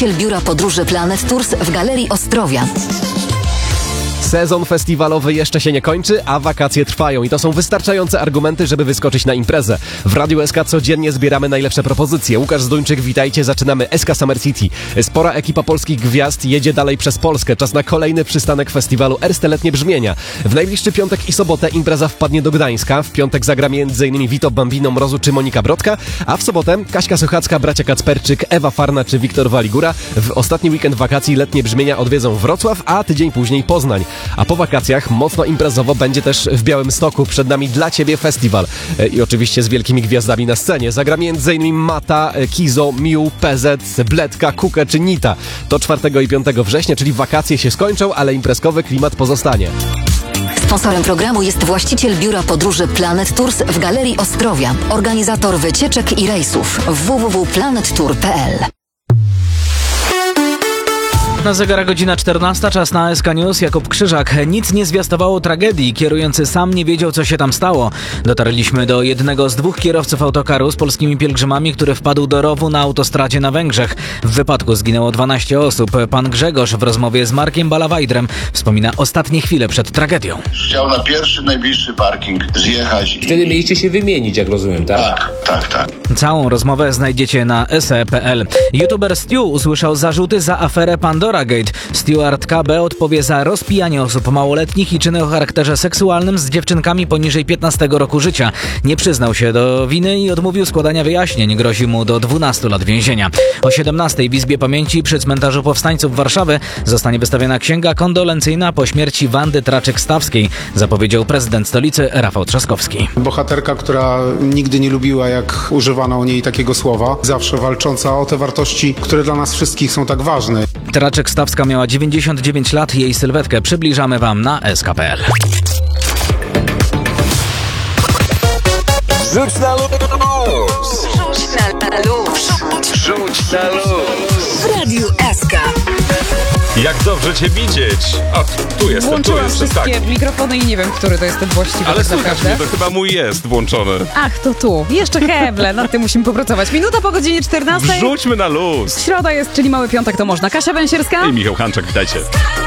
właściciel biura podróży Planet Tours w Galerii Ostrowia. Sezon festiwalowy jeszcze się nie kończy, a wakacje trwają i to są wystarczające argumenty, żeby wyskoczyć na imprezę. W Radiu SK codziennie zbieramy najlepsze propozycje. Łukasz Zduńczyk, witajcie, zaczynamy SK Summer City. Spora ekipa polskich gwiazd jedzie dalej przez Polskę. Czas na kolejny przystanek festiwalu Erste Letnie Brzmienia. W najbliższy piątek i sobotę impreza wpadnie do Gdańska. W piątek zagra m.in. Vito Bambino, Mrozu czy Monika Brodka, a w sobotę Kaśka Sochacka, bracia Kacperczyk, Ewa Farna czy Wiktor Waligura. W ostatni weekend wakacji Letnie Brzmienia odwiedzą Wrocław, a tydzień później Poznań. A po wakacjach mocno imprezowo będzie też w Białymstoku. Przed nami dla Ciebie festiwal. I oczywiście z wielkimi gwiazdami na scenie. Zagra m.in. Mata, Kizo, Miu, PZ, Bledka, Kukę czy Nita. To 4 i 5 września, czyli wakacje się skończą, ale imprezkowy klimat pozostanie. Sponsorem programu jest właściciel biura podróży Planet Tours w Galerii Ostrowia. Organizator wycieczek i rejsów www.planettour.pl. Na zegarach godzina 14, czas na SK News. Jakub Krzyżak. Nic nie zwiastowało tragedii. Kierujący sam nie wiedział, co się tam stało. Dotarliśmy do jednego z 2 kierowców autokaru z polskimi pielgrzymami, który wpadł do rowu na autostradzie na Węgrzech. W wypadku zginęło 12 osób. Pan Grzegorz w rozmowie z Markiem Balawajdrem wspomina ostatnie chwile przed tragedią. Chciał na pierwszy, najbliższy parking zjechać. Wtedy mieliście się wymienić, jak rozumiem, tak? Tak. Całą rozmowę znajdziecie na se.pl. YouTuber Stu usłyszał zarzuty za aferę Pandora Gate. Steward KB odpowie za rozpijanie osób małoletnich i czyny o charakterze seksualnym z dziewczynkami poniżej 15 roku życia. Nie przyznał się do winy i odmówił składania wyjaśnień. Grozi mu do 12 lat więzienia. O 17 w Izbie Pamięci przy Cmentarzu Powstańców Warszawy zostanie wystawiona księga kondolencyjna po śmierci Wandy Traczyk-Stawskiej, zapowiedział prezydent stolicy Rafał Trzaskowski. Bohaterka, która nigdy nie lubiła, jak używano o niej takiego słowa, zawsze walcząca o te wartości, które dla nas wszystkich są tak ważne. Traczyk-Stawska miała 99 lat, jej sylwetkę przybliżamy Wam na sk.pl. Rzuć na luz! Rzuć na luz! W Radiu SK. Jak dobrze Cię widzieć! A tu jestem, Włączyłam wszystkie tak. mikrofony i nie wiem, który to jest ten właściwy. Ale tak słychać naprawdę. mnie, to chyba mój jest włączony. Ach, to tu. Jeszcze heble, nad tym musimy popracować. Minuta po godzinie 14. Rzućmy na luz! Środa jest, czyli mały piątek, to można. Kasia Węsierska. I Michał Hanczak, witajcie.